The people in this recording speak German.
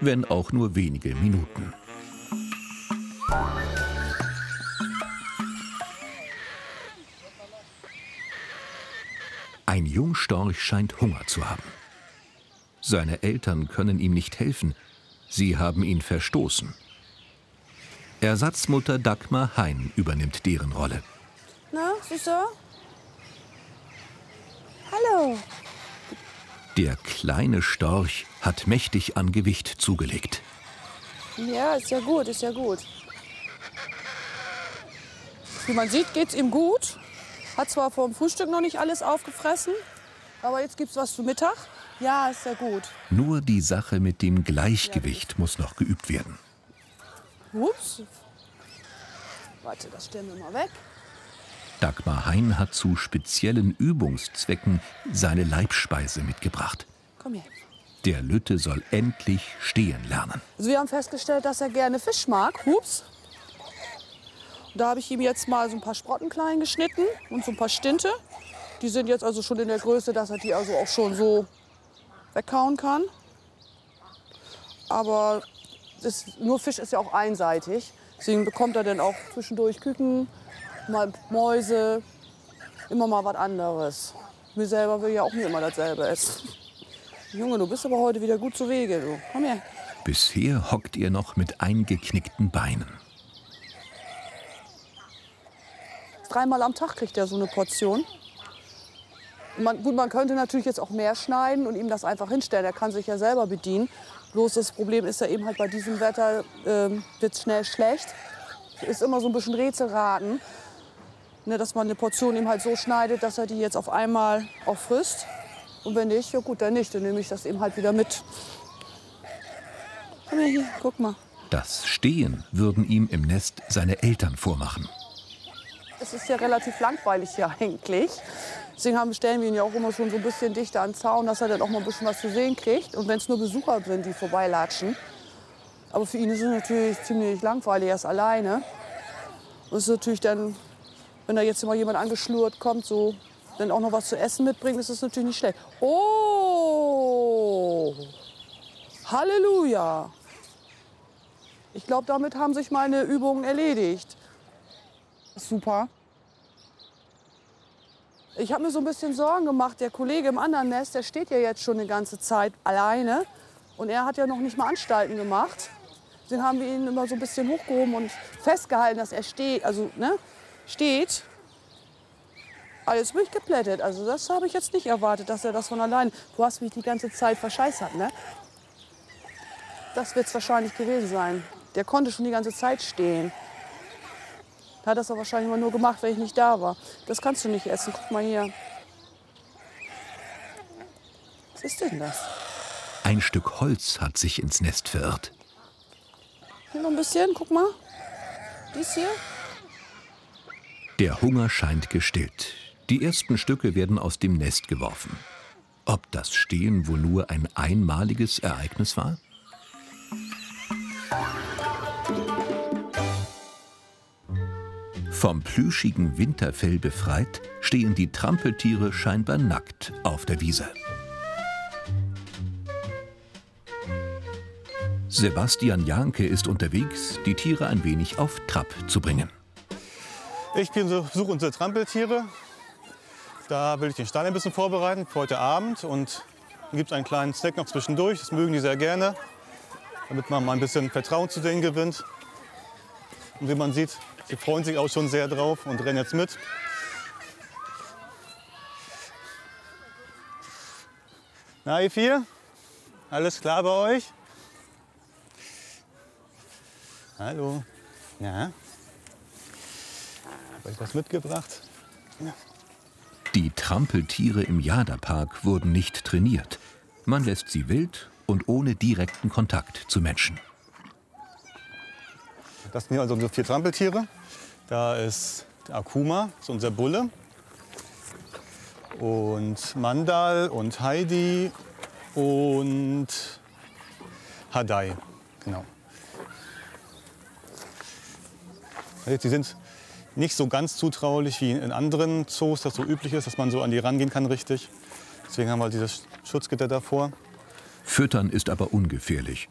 wenn auch nur wenige Minuten. Ein Jungstorch scheint Hunger zu haben. Seine Eltern können ihm nicht helfen. Sie haben ihn verstoßen. Ersatzmutter Dagmar Hein übernimmt deren Rolle. Na, Süßer? Hallo. Der kleine Storch hat mächtig an Gewicht zugelegt. Ja, ist ja gut, ist ja gut. Wie man sieht, geht's ihm gut. Hat zwar vom Frühstück noch nicht alles aufgefressen, aber jetzt gibt's was zu Mittag. Ja, ist ja gut. Nur die Sache mit dem Gleichgewicht muss noch geübt werden. Ups. Warte, das stellen wir mal weg. Dagmar Hein hat zu speziellen Übungszwecken seine Leibspeise mitgebracht. Komm her. Der Lütte soll endlich stehen lernen. Also wir haben festgestellt, dass er gerne Fisch mag. Hups. Und da habe ich ihm jetzt mal so ein paar Sprotten klein geschnitten und so ein paar Stinte. Die sind jetzt also schon in der Größe, dass er die also auch schon so weghauen kann. Aber nur Fisch ist ja auch einseitig. Deswegen bekommt er dann auch zwischendurch Küken, mal Mäuse, immer mal was anderes. Mir selber will ja auch nicht immer dasselbe essen. Junge, du bist aber heute wieder gut zu Wege. Du. Komm her. Bisher hockt er noch mit eingeknickten Beinen. 3-mal am Tag kriegt er so eine Portion. Man könnte natürlich jetzt auch mehr schneiden und ihm das einfach hinstellen. Er kann sich ja selber bedienen. Bloß das Problem ist ja eben halt bei diesem Wetter wird es schnell schlecht. Ist immer so ein bisschen Rätselraten, ne, dass man eine Portion ihm halt so schneidet, dass er die jetzt auf einmal auch frisst. Und wenn nicht, ja gut, dann nicht. Dann nehme ich das eben halt wieder mit. Komm her hier, guck mal. Das Stehen würden ihm im Nest seine Eltern vormachen. Es ist ja relativ langweilig hier eigentlich. Deswegen stellen wir ihn ja auch immer schon so ein bisschen dichter an den Zaun, dass er dann auch mal ein bisschen was zu sehen kriegt. Und wenn es nur Besucher sind, die vorbeilatschen. Aber für ihn ist es natürlich ziemlich langweilig, er ist alleine. Und es ist natürlich dann, wenn da jetzt immer jemand angeschlurrt kommt, so, dann auch noch was zu essen mitbringt, ist es natürlich nicht schlecht. Oh! Halleluja! Ich glaube, damit haben sich meine Übungen erledigt. Super. Ich habe mir so ein bisschen Sorgen gemacht. Der Kollege im anderen Nest, der steht ja jetzt schon eine ganze Zeit alleine. Und er hat ja noch nicht mal Anstalten gemacht. Deswegen haben wir ihn immer so ein bisschen hochgehoben und festgehalten, dass er steht. Also, ne, steht. Aber jetzt bin ich geplättet. Also das habe ich jetzt nicht erwartet, dass er das von allein. Du hast mich die ganze Zeit verscheißert, ne? Das wird es wahrscheinlich gewesen sein. Der konnte schon die ganze Zeit stehen. Hat das aber wahrscheinlich immer nur gemacht, wenn ich nicht da war. Das kannst du nicht essen. Guck mal hier. Was ist denn das? Ein Stück Holz hat sich ins Nest verirrt. Hier noch ein bisschen, guck mal. Dies hier. Der Hunger scheint gestillt. Die ersten Stücke werden aus dem Nest geworfen. Ob das Stehen wohl nur ein einmaliges Ereignis war? Vom plüschigen Winterfell befreit, stehen die Trampeltiere scheinbar nackt auf der Wiese. Sebastian Janke ist unterwegs, die Tiere ein wenig auf Trab zu bringen. Ich besuche unsere Trampeltiere. Da will ich den Stall ein bisschen vorbereiten für heute Abend. Und dann gibt es einen kleinen Snack noch zwischendurch. Das mögen die sehr gerne, damit man mal ein bisschen Vertrauen zu denen gewinnt. Und wie man sieht, sie freuen sich auch schon sehr drauf und rennen jetzt mit. Na, ihr vier? Alles klar bei euch? Hallo. Ja. Habe ich was mitgebracht? Ja. Die Trampeltiere im Jada-Park wurden nicht trainiert. Man lässt sie wild und ohne direkten Kontakt zu Menschen. Das sind hier also unsere 4 Trampeltiere. Da ist der Akuma, das ist unser Bulle. Und Mandal und Heidi und Hadai. Genau. Die sind nicht so ganz zutraulich wie in anderen Zoos, das so üblich ist, dass man so an die rangehen kann richtig. Deswegen haben wir dieses Schutzgitter davor. Füttern ist aber ungefährlich.